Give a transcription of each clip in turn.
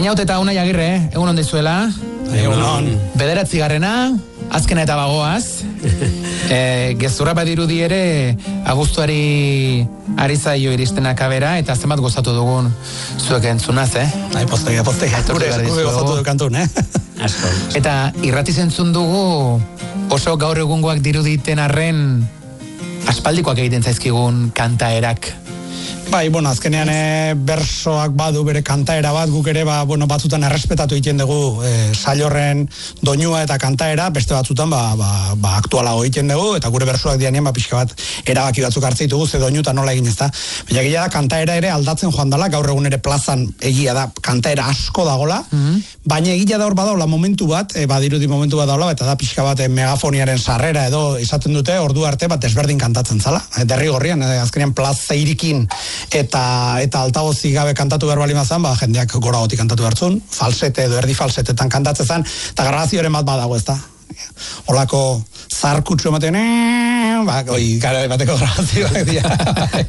Einaut eta Unai Agirre, egun on dizuela. Egun. 9. azkena eta bagoaz. Gezurra badirudi ere, abuztuari ari zaio iristen akabera, eta zenbat gozatu dugun zuek entzunaz, Postega. Gure gozatu du kantun, Asko. Eta irratiz entzun dugu oso gaur egungoak diruditen arren aspaldikoak egiten zaizkigun kantaerak. Bai, azkenean bersoak badu bere kantaera bat, guk ere batzutan errespetatu egiten dugu sailorren doinua eta kantaera, beste batzutan aktualago egiten dugu, eta gure bersoak dianean pixka bat erabaki batzuk hartzen ditugu, ze doinuta nola egin ezta. Baina gila da, kantaera ere aldatzen joan dela, gaur egun ere plazan egia da, kantaera asko dagola, baina egia da hor badaula momentu bat, badirudi momentu bat daula, eta da pixka bat megafoniaren sarrera edo izaten dute, ordu arte bat desberdin kantatzen zala, derrigorrian, azkenean plaza irikin eta altabozik gabe kantatu behar bali mazan, jendeak gora gotik kantatu behartzun, falsete edo erdi falsetetan kantatzen zan, eta grabazioaren bat badago ez da. Olako zarkutsu ematen, gara bateko grabazioak dira.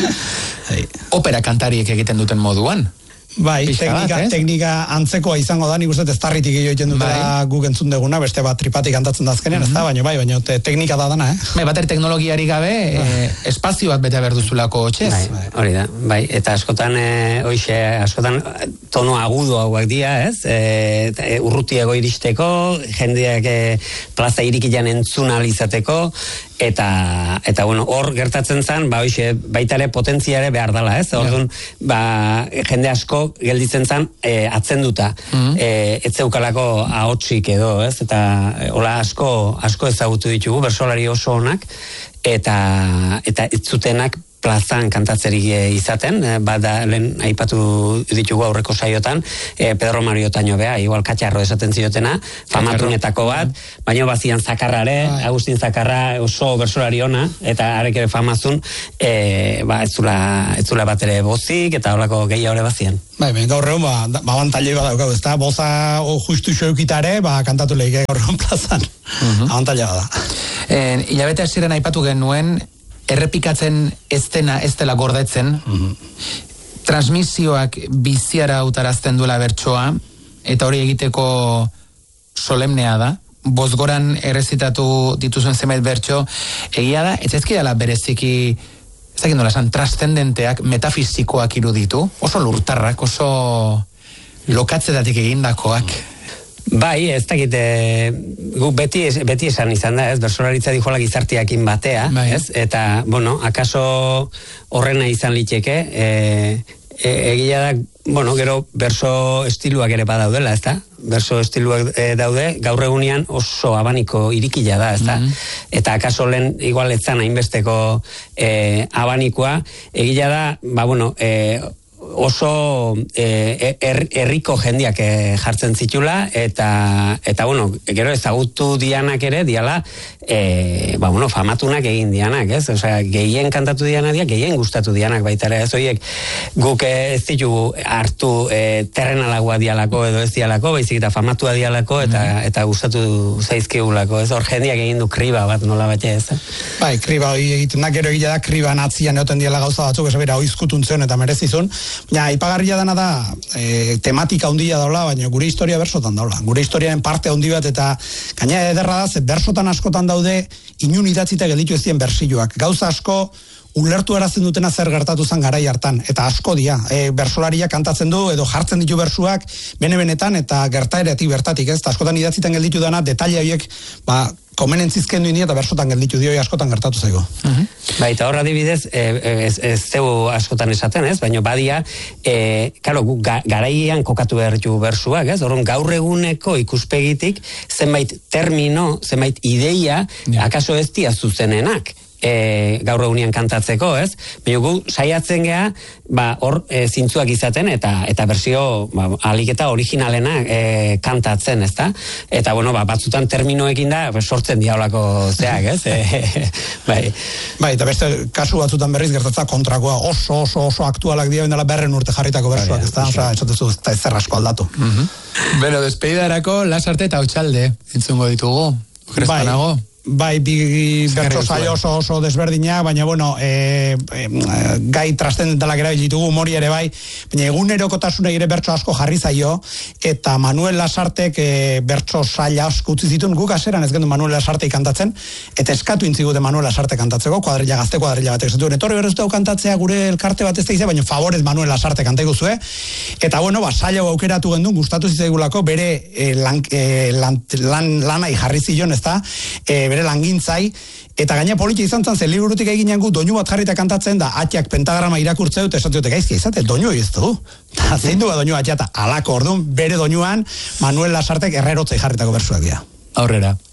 Opera kantariek egiten duten moduan. Bai, teknika antzekoa izango da, nik uste ez tarritik egiten dutela guk entzun deguna, beste bat tripatik kantatzen da azkenean, ez da, baina teknika da dana, Bater teknologiari gabe, espazio bat bete berduzulako hotxez. Hori da, eta askotan, askotan tono agudo hauak dira, urrutiago iristeko, jendeak plaza irikilan entzun alizateko, eta hor gertatzen zen, baitare potentziare behar dela, orduan, jende asko gelditzen zen atzenduta, ez zeukalako ahotsik edo, eta hola asko ezagutu ditugu, bersolari oso onak, eta ez zutenak plazan kantatzerik izaten, bada lehen aipatu ditugu aurreko saiotan, Pedro Mario Otaño bea, igual katxarro esaten ziotena, famatunetako bat, baina bazian Zakarrare, Agustin Zakarra oso bersolari ona, eta arek ere famazun, ez zula bat ere bozik, eta horako gehiago ere bazian. Gaur egun, abantailei badaukau, ez da, boza justu xoeukitare, kantatu lehik gaur egun plazan. Abantailea bada. Hilabete hasieren aipatu genuen, errepikatzen ez dela gordetzen, transmisioak biziara utarazten duela bertsoa, eta hori egiteko solemnea da, bozgoran errezitatu dituzuen zenbait bertso, egia da, ez ezkidala bereziki, ez dakit nola esan, trascendenteak, metafizikoak iruditu, oso lurtarrak, oso lokatzetatik egindakoak. Bai, ez dakit, beti esan izan da, bersolaritza dijola gizartiakin batea, eta, akaso horrena izan liteke, egia da, gero berso estiluak ere badaudela, ez da? Berso estiluak daude, gaur egunean oso abaniko irikila da, ez da? Eta akaso lehen igual etzan hainbesteko abanikoa, egia da, oso herriko jendiak jartzen zitula, eta gero ezagutu dianak ere, diala, famatunak egin dianak, ez? Osea, gehien kantatu dianak dia, gehien gustatu dianak baitara, ez? Oiek, guk ez ditugu hartu terrenalagoa dialako edo ez dialako, baizik eta famatua dialako, eta gustatu zaizkigulako, ez? Hor jendiak egin du kriba bat nola bate, ez? Bai, kriba egiten da, gero egila da, kriba natzian egoten diala gauza batzuk, ez bera, oizkutuntzen eta merezizun. Ipagarria dana da, tematika handia daula, baina gure historia bersotan daula. Gure historiaren parte handi bat, eta gaina ederra da, bersotan askotan daude, inun idatzita gelditu ez dien bersioak. Gauza asko, ulertu erazten dutena zer gertatu zen garai hartan, eta asko dia. Bersolariak kantatzen du, edo jartzen ditu bersuak, bene-benetan, eta gertaeretik bertatik, ez? Askotan idatzitan gelditu dana, detaile horiek, komenentzizken duin eta bersotan gelditu dio, askotan gertatu zaigo. Eta horra adibidez, ez zeu askotan esaten, ez? Baina badia, garaian kokatu behar ditu bersuak, ez? Horren gaur eguneko ikuspegitik, zenbait termino, zenbait ideia, akaso ez dia zuzenenak. Gaur egunean kantatzeko, ez? Baina gu saiatzen gea, hor zintzuak izaten eta bersio aliketa originalena kantatzen, ez da? Eta, batzutan terminoekin da, sortzen diaolako zeak, ez? Bai, eta beste kasu batzutan berriz gertatza kontrakoa oso aktualak dira bendela 100 urte jarritako bersuak, ez da? Osa, esatezu, ez zer asko aldatu. Despedidarako Lasarte eta Otxalde entzungo ditugu. Crespanago. bi bertso saio oso desberdinak, baina bueno, gai trascendentalak erabilitugu, humori ere bai, baina egunerokotasunei ere bertso asko jarri zaio, eta Manuel Lasartek bertso saila asko utzi zituen, guk aseran ez gendu Manuel Lasarte kantatzen, eta eskatu intzigute Manuel Lasarte kantatzeko, gazte kuadrilla batek zituen, etorri berrezutu kantatzea gure elkarte bat ez da izan, baina favorez Manuel Lasarte kantaigu zue, eta bueno, saila aukeratu gendun, gustatu zitzaigulako, bere lanai jarri zion, ez da, bere langintzai, eta gaina politia izan zen, zen liburutik eginen gu, doinu bat jarrita kantatzen da, atiak pentagrama irakurtzeu, eta esan dute gaizki izate, doinu ez du. Eta zein du doinu atiata, alako orduan, bere doinuan, Manuel Lasartek errerotzei jarritako bersuak dira. Aurrera.